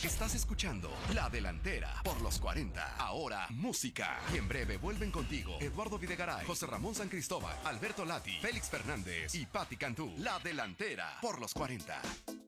Estás escuchando La Delantera por los 40. Ahora, música. Y en breve vuelven contigo Eduardo Videgaray, José Ramón San Cristóbal, Alberto Lati, Félix Fernández y Patti Cantú. La Delantera por los 40.